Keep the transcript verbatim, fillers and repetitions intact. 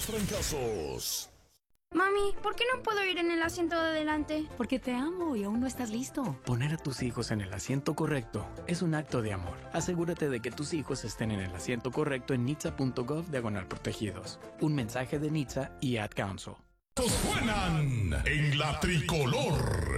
los trancazos. Mami, ¿por qué no puedo ir en el asiento de adelante? Porque te amo y aún no estás listo. Poner a tus hijos en el asiento correcto es un acto de amor. Asegúrate de que tus hijos estén en el asiento correcto en nitsa punto gov diagonal protegidos. Un mensaje de Nitsa y Ad Council. ¡Suenan en la tricolor!